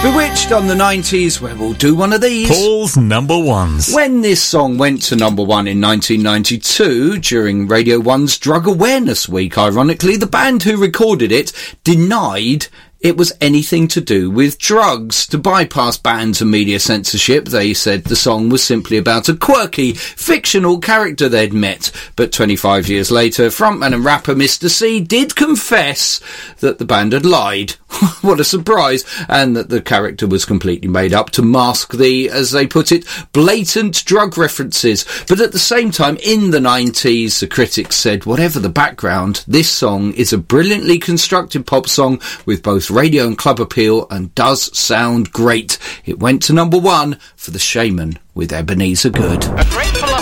Bewitched on the 90s, where we'll do one of these. Paul's number ones. When this song went to number one in 1992, during Radio 1's Drug Awareness Week, ironically, the band who recorded it denied it was anything to do with drugs. To bypass bans and media censorship, they said the song was simply about a quirky, fictional character they'd met. But 25 years later, frontman and rapper Mr. C did confess that the band had lied. What a surprise. And that the character was completely made up to mask the, as they put it, blatant drug references. But at the same time, in the 90s, the critics said, whatever the background, this song is a brilliantly constructed pop song with both radio and club appeal and does sound great. It went to number one for The Shaman with Ebenezer Good. A great philosopher